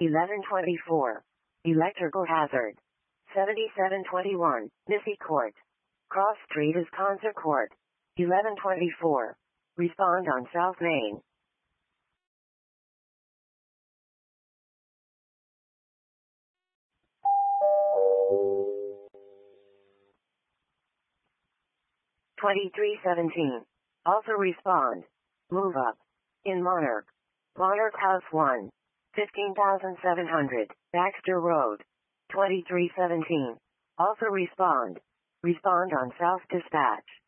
1124. Electrical hazard. 7721. Missy Court. Cross Street is Concert Court. 1124. Respond on South Main. $23.17. Also respond. Move up. In Monarch. Monarch House 1. 15,700. Baxter Road. $23.17. Also respond. Respond on South Dispatch.